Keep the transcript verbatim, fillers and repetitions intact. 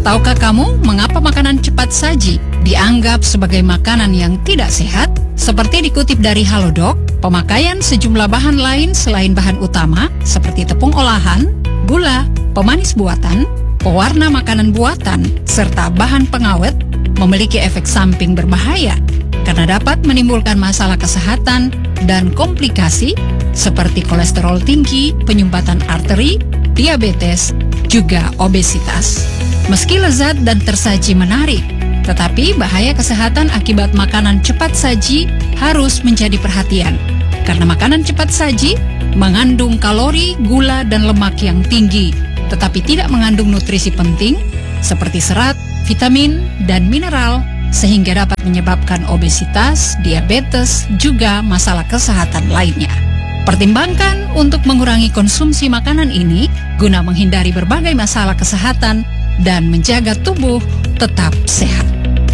Tahukah kamu mengapa makanan cepat saji dianggap sebagai makanan yang tidak sehat? Seperti dikutip dari Halodoc, pemakaian sejumlah bahan lain selain bahan utama seperti tepung olahan, gula, pemanis buatan, pewarna makanan buatan, serta bahan pengawet memiliki efek samping berbahaya karena dapat menimbulkan masalah kesehatan dan komplikasi seperti kolesterol tinggi, penyumbatan arteri, diabetes, juga obesitas. Meski lezat dan tersaji menarik, tetapi bahaya kesehatan akibat makanan cepat saji harus menjadi perhatian. Karena makanan cepat saji mengandung kalori, gula, dan lemak yang tinggi, tetapi tidak mengandung nutrisi penting seperti serat, vitamin, dan mineral, sehingga dapat menyebabkan obesitas, diabetes, juga masalah kesehatan lainnya. Pertimbangkan untuk mengurangi konsumsi makanan ini guna menghindari berbagai masalah kesehatan dan menjaga tubuh tetap sehat.